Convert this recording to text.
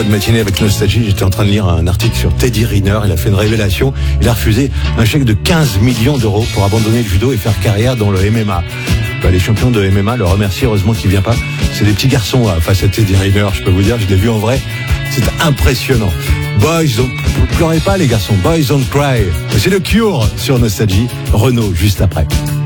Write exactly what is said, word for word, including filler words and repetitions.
bonne matinée avec Nostalgie. J'étais en train de lire un article sur Teddy Riner. Il a fait une révélation. Il a refusé un chèque de quinze millions d'euros pour abandonner le judo et faire carrière dans le M M A. Bah, les champions de M M A le remercient, heureusement qu'il vient pas. C'est des petits garçons là, face à Teddy Riner, je peux vous dire, je l'ai vu en vrai. C'est impressionnant. Boys don't... Pleurez pas les garçons, Boys don't cry. C'est le Cure sur Nostalgie. Renaud juste après.